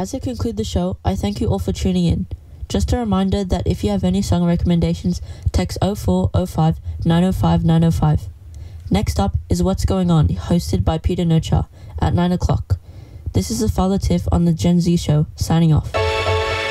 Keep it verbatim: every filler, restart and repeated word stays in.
As I conclude the show, I thank you all for tuning in. Just a reminder that if you have any song recommendations, text oh four oh five nine oh five nine oh five. Next up is What's Going On, hosted by Peter Nocha at nine o'clock. This is the Father Tiff on the Gen Z Show, signing off.